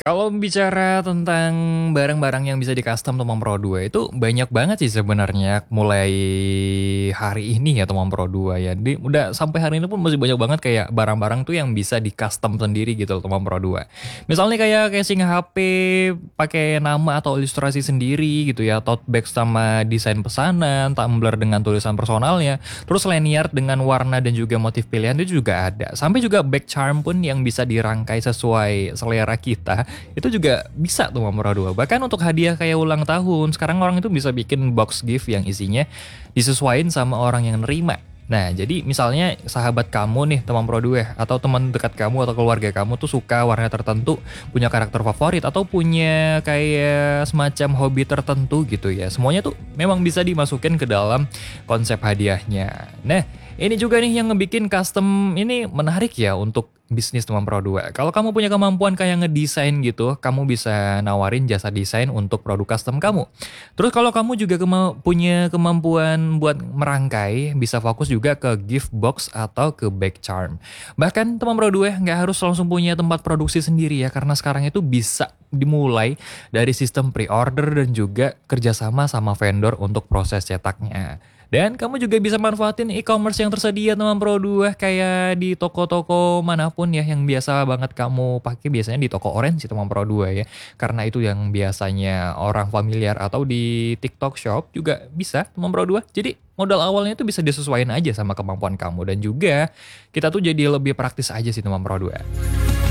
Kalau bicara tentang barang-barang yang bisa di-custom Tomang Pro 2 itu banyak banget sih sebenarnya mulai hari ini ya Tomang Pro 2 ya. Udah sampai hari ini pun masih banyak banget kayak barang-barang tuh yang bisa di-custom sendiri gitu loh Tomang Pro 2. Misalnya kayak casing HP pakai nama atau ilustrasi sendiri gitu ya, tote bag sama desain pesanan, tumbler dengan tulisan personalnya, terus lanyard dengan warna dan juga motif pilihan itu juga ada. Sampai juga bag charm pun yang bisa dirangkai sesuai selera kita itu juga bisa tuh Mamora 2. Bahkan untuk hadiah kayak ulang tahun, sekarang orang itu bisa bikin box gift yang isinya disesuaikan sama orang yang nerima. Nah, jadi misalnya sahabat kamu nih, teman Pro 2 atau teman dekat kamu atau keluarga kamu tuh suka warna tertentu, punya karakter favorit atau punya kayak semacam hobi tertentu gitu ya. Semuanya tuh memang bisa dimasukin ke dalam konsep hadiahnya. Nah, ini juga nih yang ngebikin custom ini menarik ya untuk bisnis teman Pro 2. Kalau kamu punya kemampuan kayak ngedesain gitu, kamu bisa nawarin jasa desain untuk produk custom kamu. Terus kalau kamu juga punya kemampuan buat merangkai, bisa fokus juga ke gift box atau ke bag charm. Bahkan teman Pro 2 nggak harus langsung punya tempat produksi sendiri ya, karena sekarang itu bisa dimulai dari sistem pre-order dan juga kerjasama sama vendor untuk proses cetaknya. Dan kamu juga bisa manfaatin e-commerce yang tersedia teman Pro 2 kayak di toko-toko manapun ya yang biasa banget kamu pakai, biasanya di toko orange sih teman Pro 2 ya. Karena itu yang biasanya orang familiar, atau di TikTok Shop juga bisa teman Pro 2. Jadi modal awalnya itu bisa disesuaikan aja sama kemampuan kamu, dan juga kita tuh jadi lebih praktis aja sih teman Pro 2.